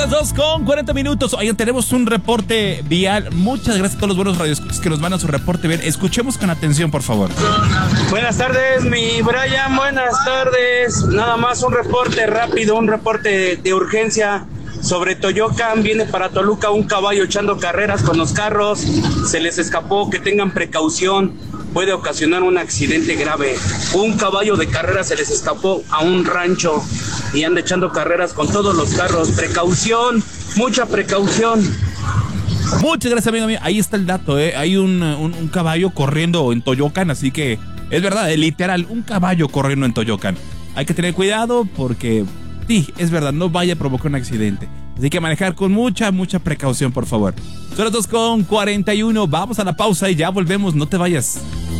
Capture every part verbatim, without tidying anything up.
las dos con cuarenta minutos. Oigan, tenemos un reporte vial. Muchas gracias a todos los buenos radios que nos mandan su reporte vial. Escuchemos con atención, por favor. Buenas tardes, mi Brian. Buenas tardes. Nada más un reporte rápido, un reporte de urgencia sobre Toyocan. Viene para Toluca un caballo echando carreras con los carros. Se les escapó, que tengan precaución. Puede ocasionar un accidente grave. Un caballo de carrera se les escapó a un rancho y anda echando carreras con todos los carros. Precaución, mucha precaución. Muchas gracias, amigo mío. Ahí está el dato, ¿eh? Hay un, un, un caballo corriendo en Toyocan, así que es verdad, es literal, un caballo corriendo en Toyocan. Hay que tener cuidado porque, sí, es verdad, no vaya a provocar un accidente. Así que manejar con mucha, mucha precaución, por favor. Son las dos con cuarenta y uno. Vamos a la pausa y ya volvemos. No te vayas.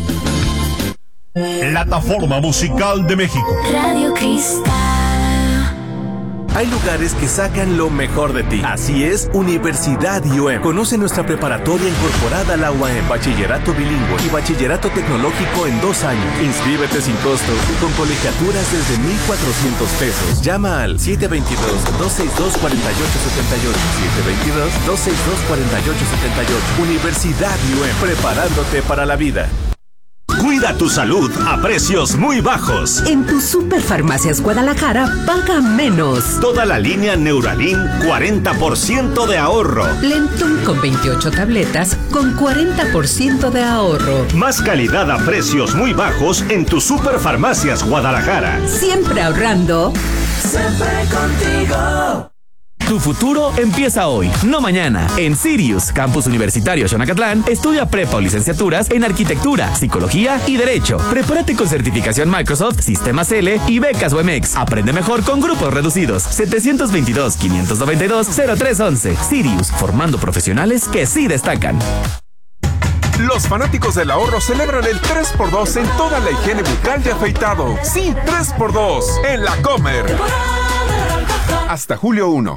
Plataforma Musical de México. Radio Cristal. Hay lugares que sacan lo mejor de ti. Así es, Universidad I U E M. Conoce nuestra preparatoria incorporada a la U A M, bachillerato bilingüe y bachillerato tecnológico en dos años. Inscríbete sin costo y con colegiaturas desde mil cuatrocientos pesos. Llama al siete dos dos, dos seis dos, cuatro ocho siete ocho. siete dos dos, dos seis dos, cuatro ocho siete ocho. Universidad I U E M, preparándote para la vida. Cuida tu salud a precios muy bajos. En tu Superfarmacias Guadalajara, paga menos. Toda la línea Neuralin, cuarenta por ciento de ahorro. Lentum con veintiocho tabletas, con cuarenta por ciento de ahorro. Más calidad a precios muy bajos en tu Superfarmacias Guadalajara. Siempre ahorrando. Siempre contigo. Tu futuro empieza hoy, no mañana. En Sirius, Campus Universitario Xonacatlán, estudia prepa o licenciaturas en Arquitectura, Psicología y Derecho. Prepárate con certificación Microsoft, Sistemas L y becas U M X. Aprende mejor con grupos reducidos. siete dos dos, cinco nueve dos, cero tres once. Sirius, formando profesionales que sí destacan. Los fanáticos del ahorro celebran el tres por dos en toda la higiene bucal y afeitado. Sí, tres por dos en La Comer. Hasta julio primero.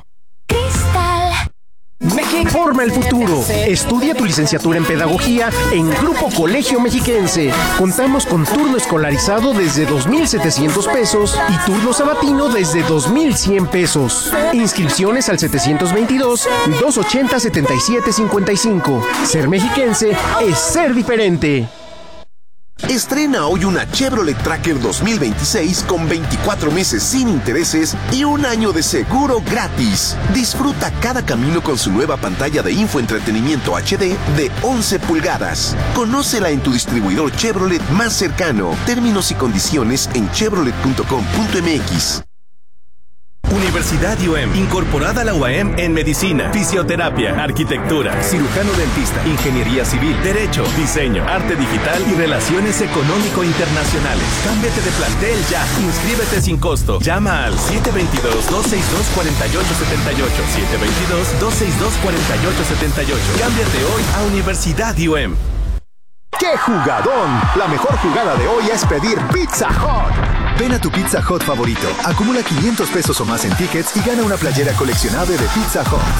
México forma el futuro. Estudia tu licenciatura en Pedagogía en Grupo Colegio Mexiquense. Contamos con turno escolarizado desde dos mil setecientos pesos y turno sabatino desde dos mil cien pesos. Inscripciones al setecientos veintidós, doscientos ochenta, setenta y siete cincuenta y cinco. Ser mexiquense es ser diferente. Estrena hoy una Chevrolet Tracker dos mil veintiséis con veinticuatro meses sin intereses y un año de seguro gratis. Disfruta cada camino con su nueva pantalla de infoentretenimiento H D de once pulgadas. Conócela en tu distribuidor Chevrolet más cercano. Términos y condiciones en chevrolet punto com punto m x. Universidad I U E M, incorporada a la U A M en Medicina, Fisioterapia, Arquitectura, Cirujano Dentista, Ingeniería Civil, Derecho, Diseño, Arte Digital y Relaciones Económico-Internacionales. Cámbiate de plantel ya. Inscríbete sin costo. Llama al siete dos dos, dos seis dos, cuatro ocho siete ocho. siete dos dos, dos seis dos, cuatro ocho siete ocho. Cámbiate hoy a Universidad I U E M. ¡Qué jugadón! La mejor jugada de hoy es pedir Pizza Hut. Ven a tu Pizza Hut favorito, acumula quinientos pesos o más en tickets y gana una playera coleccionable de Pizza Hut.